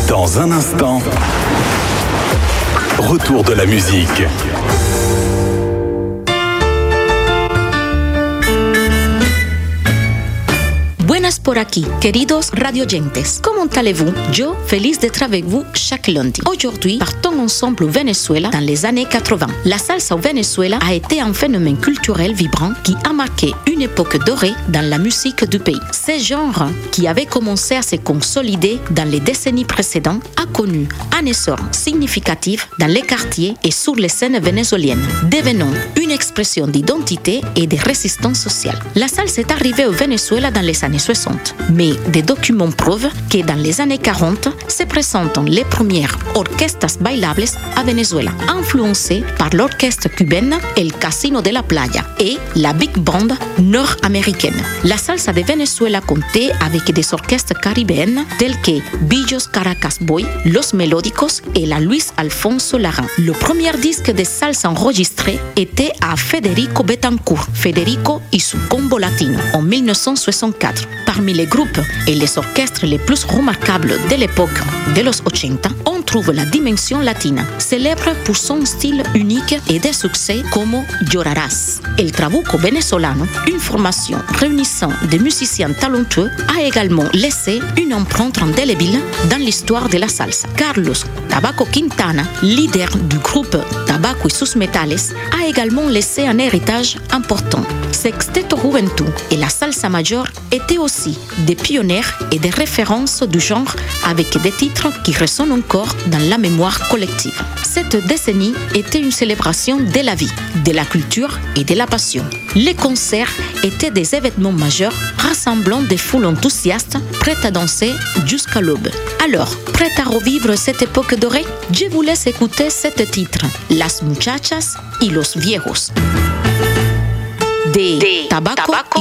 Dans un instant, retour de la musique. Buenas por aquí, queridos radioyentes. Comment allez-vous? Yo, feliz d'être avec vous chaque lundi. Aujourd'hui, partons ensemble au Venezuela dans les années 80. La salsa au Venezuela a été un phénomène culturel vibrant qui a marqué une époque dorée dans la musique du pays. Ce genre, qui avait commencé à se consolider dans les décennies précédentes, a connu un essor significatif dans les quartiers et sur les scènes vénézuéliennes, devenant une expression d'identité et de résistance sociale. La salsa est arrivée au Venezuela dans les années 60, mais des documents prouvent que dans les années 40 se présentent les premières orquestas bailables à Venezuela, influencées par l'orchestre cubaine El Casino de la Playa et la Big Band nord-américaine. La salsa de Venezuela comptait avec des orchestres caribéennes tels que Billos Caracas Boy, Los Melódicos et la Luis Alfonso Lara. Le premier disque de salsa enregistré était à Federico Betancourt, Federico y su Combo Latino, en 1964. Parmi les groupes et les orchestres les plus remarquables de l'époque de los 80, on trouve la Dimension Latina, célèbre pour son style unique et des succès comme Llorarás. El Trabuco Venezolano, une formation réunissant des musiciens talentueux, a également laissé une empreinte indélébile dans l'histoire de la salsa. Carlos Tabaco Quintana, leader du groupe Tabaco y sus Metales, a également laissé un héritage important. Sexteto Juventud et la salsa major étaient aussi des pionnières et des références du genre avec des titres qui résonnent encore dans la mémoire collective. Cette décennie était une célébration de la vie, de la culture et de la passion. Les concerts étaient des événements majeurs rassemblant des foules enthousiastes prêtes à danser jusqu'à l'aube. Alors, prêtes à revivre cette époque dorée? Je vous laisse écouter cet titre, Las Muchachas y los Viejos, de Tabaco